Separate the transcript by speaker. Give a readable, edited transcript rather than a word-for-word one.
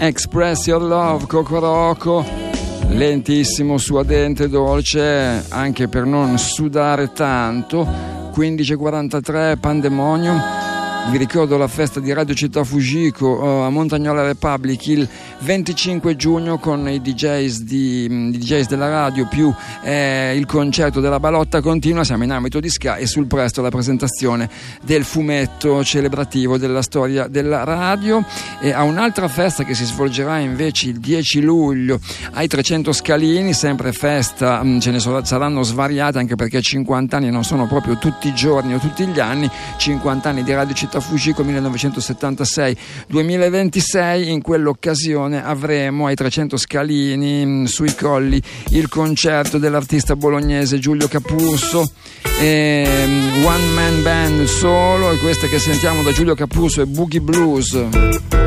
Speaker 1: Express Your Love, Cocoroco, lentissimo, suadente, dolce, anche per non sudare tanto. 15:43, Pandemonium. Vi ricordo la festa di Radio Città Fujiko a Montagnola Republic il 25 giugno con i DJs della radio più il concerto della Balotta Continua. Siamo in ambito di Ska e sul Presto la presentazione del fumetto celebrativo della storia della radio. E a un'altra festa che si svolgerà invece il 10 luglio ai 300 Scalini, sempre festa, ce ne saranno svariate, anche perché 50 anni non sono proprio tutti i giorni o tutti gli anni. 50 anni di Radio Città Fujiko 1976-2026. In quell'occasione avremo ai 300 Scalini sui Colli il concerto dell'artista bolognese Giulio Capurso, one man band solo, e queste che sentiamo da Giulio Capurso è Boogie Blues.